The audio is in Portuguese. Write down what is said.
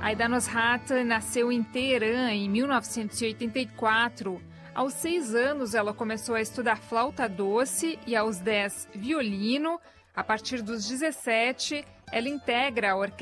Aida Nosrat nasceu em Teherã em 1984. Aos 6 anos, ela começou a estudar flauta doce e, aos 10, violino. A partir dos 17, ela integra a orquestra